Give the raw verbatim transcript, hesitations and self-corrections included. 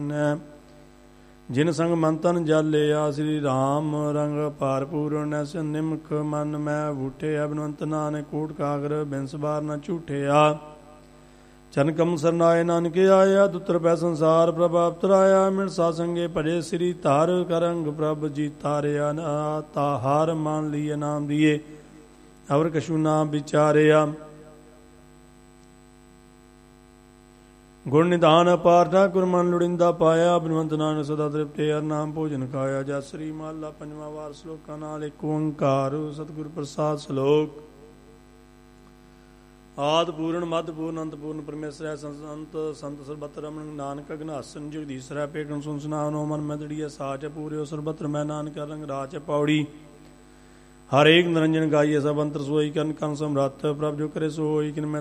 ਜਿਨ ਸੰਗ ਮਨ ਤਨ ਜਾਲਿਆ ਸ੍ਰੀ ਰਾਮ ਰੰਗ ਭਾਰਪੂਰ ਨੈਸ ਨਿਮਕ ਮਨ ਮੈਂ ਬੂਠੇ ਅਬਨਵੰਤ ਨਾਨਕ ਕੋਟ ਕਾਗਰ ਬਿੰਸ ਬਾਰ ਨ ਝੂਠਿਆ ਚਰਨ ਕਮ ਸਰਨਾਏ ਨਾਨਕ ਆਇਆ ਦੁਤਰ ਪੈ ਸੰਸਾਰ ਪ੍ਰਭ ਅਵਤਰਾਇਆ ਮਿਣ ਸਾਸੰਗੇ ਭਜੇ ਸ੍ਰੀ ਧਾਰ ਕਰੰਗ ਪ੍ਰਭ ਜੀ ਤਾਰਿਆ ਨਾ ਤਾਹਾਰ ਮਾਨ ਲੀਏ ਨਾਮ ਦੀਏ ਅਵਰ ਕਛੂ ਨਾ ਵਿਚਾਰਿਆ ਗੁਣ ਨਿਧਾਨ ਅਪਾਰ ਠਾਕੁਰ ਮਨ ਲੁੜਿੰਦਾ ਪਾਇਆ ਬਨਵੰਤ ਨਾਨਕ ਸਦਾ ਤ੍ਰਿਪਤੇ ਹਰਿ ਨਾਮ ਭੋਜਨ ਖਾਇਆ ਜਸ ਸ੍ਰੀ ਮਹਲਾ ਪੰਜਵਾਂ ਵਾਰ ਸਲੋਕਾਂ ਨਾਲ ਏਕ ਓੰਕਾਰ ਸਤਿਗੁਰ ਪ੍ਰਸਾਦ ਸ਼ਲੋਕ ਆਦ ਪੂਰਨ ਮੱਧ ਪੂਰਨ ਅੰਤ ਪੂਰਨ ਪਰਮੇਸ਼ਰ ਸੰਤ ਸੰਤ ਸਰਬਤ ਰਮਨ ਨਾਨਕ ਅਗਨਾਸਨ ਜਗਦੀਸ਼ਰੈ ਪੇਖਣ ਸੁਨ ਸੁਨਾਵਨੋ ਮਨ ਮੈਂ ਦੜੀਐ ਸਾਚ ਪੂਰਿਓ ਸਰਬਤ ਮੈਂ ਨਾਨਕ ਰੰਗ ਰਾਚ ਪੌੜੀ ਹਰੇਕ ਨਿਰੰਜਨ ਗਾਈਏ ਸਭ ਅੰਤਰ ਸੋਈ ਕਰਨ ਕਨ ਸਮਰੱਥ ਪ੍ਰਭ ਜੋ ਕਰੇ ਸੋਈ ਕਿਨ ਮੈਂ